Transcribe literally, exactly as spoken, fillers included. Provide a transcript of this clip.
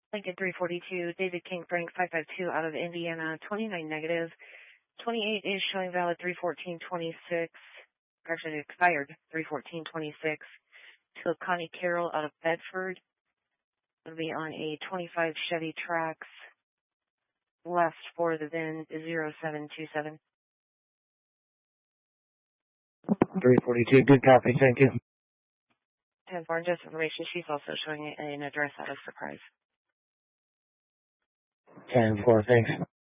Lincoln three forty-two, David King Frank five five two out of Indiana, twenty-nine negative. twenty-eight is showing valid three fourteen twenty-six. Actually, it expired three fourteen twenty-six. To Connie Carroll out of Bedford. It'll be on a twenty-five Chevy Trax. Last for the V I N zero seven two seven. three forty-two, good copy, thank you. Has more just information. She's also showing an address out of Surprise. ten four, thanks.